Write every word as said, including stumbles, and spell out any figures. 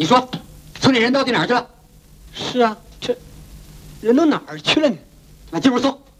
你说，村里人到底哪儿去了？ 是啊，这人都哪儿去了呢？ 那进屋搜。